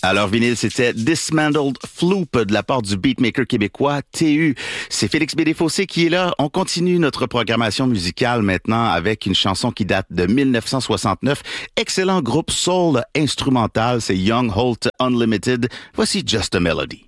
Alors, vinyle, c'était Dismantled Floop de la part du beatmaker québécois TU. C'est Félix Bédé-Fossé qui est là. On continue notre programmation musicale maintenant avec une chanson qui date de 1969. Excellent groupe soul instrumental, c'est Young Holt Unlimited. Voici Just a Melody.